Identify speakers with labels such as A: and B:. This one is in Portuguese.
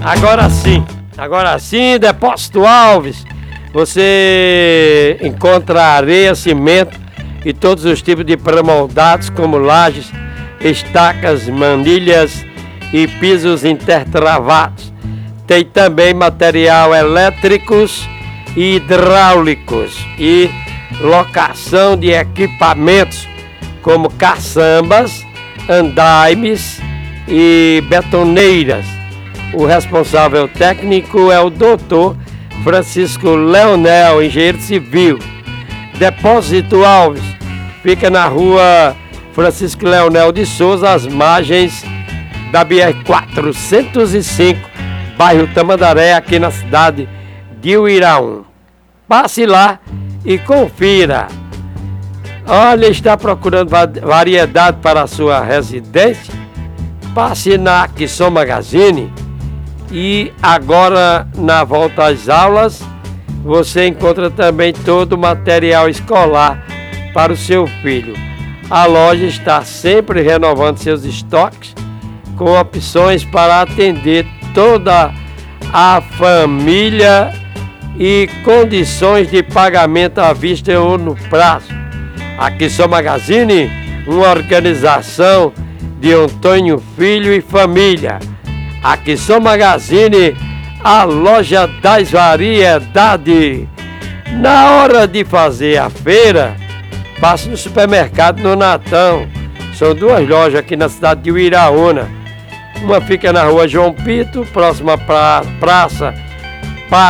A: Agora sim, Depósito Alves. Você encontra areia, cimento e todos os tipos de pré-moldados, como lajes, estacas, manilhas e pisos intertravados. Tem também material elétricos e hidráulicos e locação de equipamentos como caçambas, andaimes e betoneiras. O responsável técnico é o Dr. Francisco Leonel, engenheiro civil. Depósito Alves fica na rua Francisco Leonel de Souza, às margens da BR-405, bairro Tamandaré, aqui na cidade de Uiraúna. Passe lá e confira. Olha, está procurando variedade para a sua residência? Passe na Aquisson Magazine. E agora, na volta às aulas, você encontra também todo o material escolar para o seu filho. A loja está sempre renovando seus estoques, com opções para atender toda a família e condições de pagamento à vista ou no prazo. Aquisson Magazine, uma organização de Antônio Filho e família. Aquisson Magazine, a loja das variedades. Na hora de fazer a feira, passe no supermercado no Natão. São duas lojas aqui na cidade de Uiraúna. Uma fica na rua João Pito, próxima à Praça